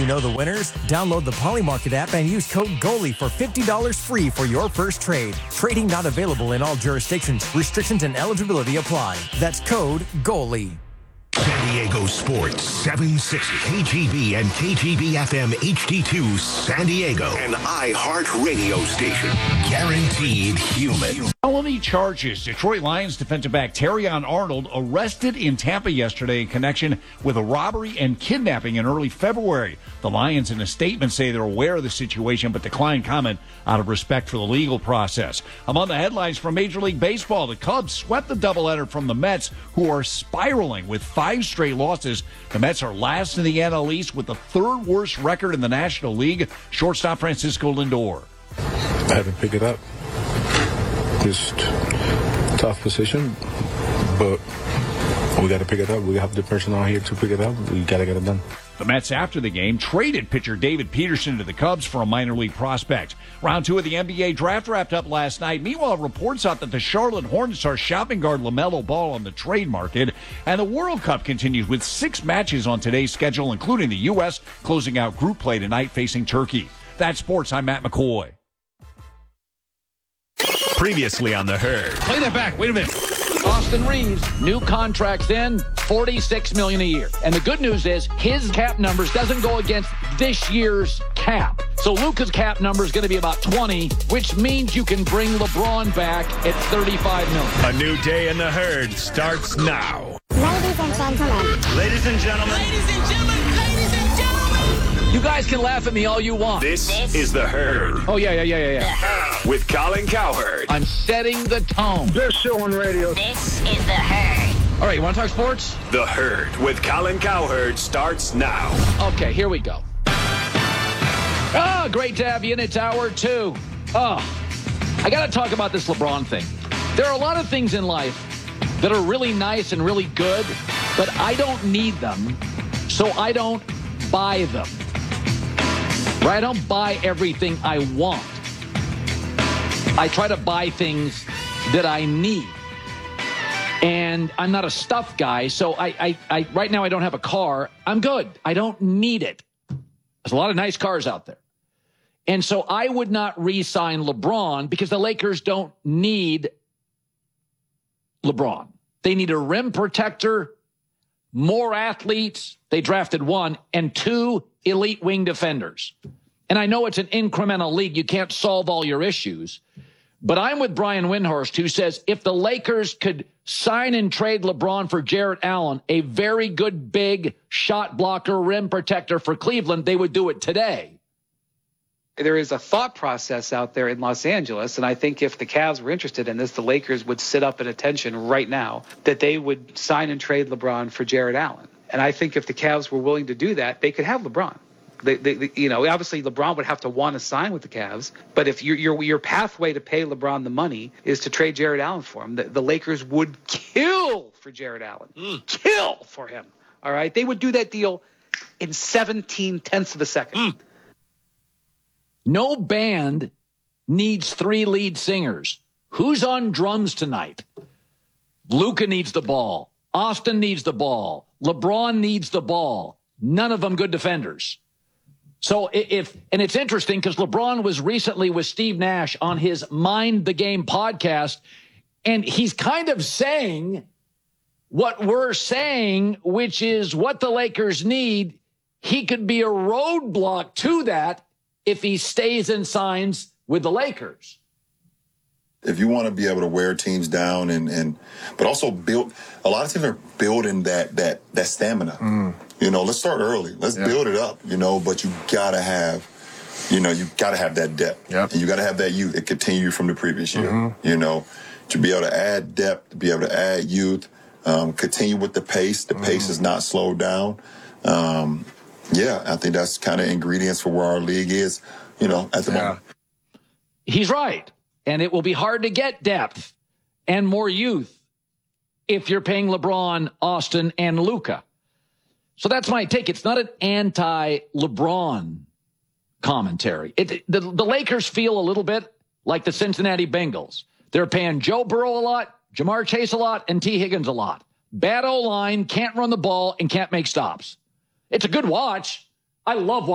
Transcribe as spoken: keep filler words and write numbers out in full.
You know the winners? Download the Polymarket app and use code GOALIE for fifty dollars free for your first trade. Trading not available in all jurisdictions. Restrictions and eligibility apply. That's code GOALIE. San Diego Sports seven sixty K G B and K G B F M H D two San Diego, an iHeart radio station. Guaranteed human. Felony charges. Detroit Lions defensive back Terrion Arnold arrested in Tampa yesterday in connection with a robbery and kidnapping in early February. The Lions in a statement say they're aware of the situation but decline comment out of respect for the legal process. Among the headlines from Major League Baseball, the Cubs swept the doubleheader from the Mets, who are spiraling with five straight losses. The Mets are last in the N L East with the third worst record in the National League. Shortstop Francisco Lindor. I haven't picked it up. Just tough position, but we got to pick it up. We have the personnel here to pick it up. We got to get it done. The Mets, after the game, traded pitcher David Peterson to the Cubs for a minor league prospect. Round two of the N B A draft wrapped up last night. Meanwhile, reports out that the Charlotte Hornets are shopping guard LaMelo Ball on the trade market. And the World Cup continues with six matches on today's schedule, including the U S closing out group play tonight facing Turkey. That's sports. I'm Matt McCoy. Previously on The Herd. Play that back. Wait a minute. Austin Reeves, new contract then, forty-six million dollars a year. And the good news is his cap numbers doesn't go against this year's cap. So Luka's cap number is going to be about twenty, which means you can bring LeBron back at thirty-five million dollars. A new day in The Herd starts now. Ladies and gentlemen. Ladies and gentlemen. Ladies and gentlemen. Ladies and gentlemen. You guys can laugh at me all you want. This, this is The Herd. Oh, yeah, yeah, yeah, yeah, yeah. With Colin Cowherd. I'm setting the tone. Best show on radio. This is The Herd. All right, you want to talk sports? The Herd with Colin Cowherd starts now. Okay, here we go. Ah, great to have you in. It's hour two. Oh, I got to talk about this LeBron thing. There are a lot of things in life that are really nice and really good, but I don't need them, so I don't buy them. Right? I don't buy everything I want. I try to buy things that I need. And I'm not a stuff guy, so I, I, I right now I don't have a car. I'm good. I don't need it. There's a lot of nice cars out there. And so I would not re-sign LeBron because the Lakers don't need LeBron. They need a rim protector, more athletes. They drafted one, and two elite wing defenders. And I know it's an incremental league. You can't solve all your issues. But I'm with Brian Windhorst, who says if the Lakers could sign and trade LeBron for Jarrett Allen, a very good big shot blocker, rim protector for Cleveland, they would do it today. There is a thought process out there in Los Angeles, and I think if the Cavs were interested in this, the Lakers would sit up at attention right now that they would sign and trade LeBron for Jarrett Allen. And I think if the Cavs were willing to do that, they could have LeBron. They, they, they, you know, obviously LeBron would have to want to sign with the Cavs, but if your your your pathway to pay LeBron the money is to trade Jarrett Allen for him, the, the Lakers would kill for Jarrett Allen, mm. kill for him. All right, they would do that deal in seventeen tenths of a second. Mm. No band needs three lead singers. Who's on drums tonight? Luka needs the ball. Austin needs the ball. LeBron needs the ball. None of them good defenders. So if, and it's interesting because LeBron was recently with Steve Nash on his Mind the Game podcast, and he's kind of saying what we're saying, which is what the Lakers need. He could be a roadblock to that if he stays and signs with the Lakers. If you want to be able to wear teams down and, and but also build, a lot of teams are building that that that stamina. Mm. You know, let's start early. Let's yeah. build it up, you know, but you got to have, you know, you got to have that depth. Yep. And you got to have that youth. It continued from the previous year, mm-hmm. you know, to be able to add depth, to be able to add youth, um, continue with the pace. The mm-hmm. pace is not slowed down. Um, yeah, I think that's kind of ingredients for where our league is, you know, at the yeah. moment. He's right. And it will be hard to get depth and more youth if you're paying LeBron, Austin, and Luka. So that's my take. It's not an anti-LeBron commentary. It, the, the Lakers feel a little bit like the Cincinnati Bengals. They're paying Joe Burrow a lot, Jamar Chase a lot, and T. Higgins a lot. Bad O-line, can't run the ball, and can't make stops. It's a good watch. I love watching.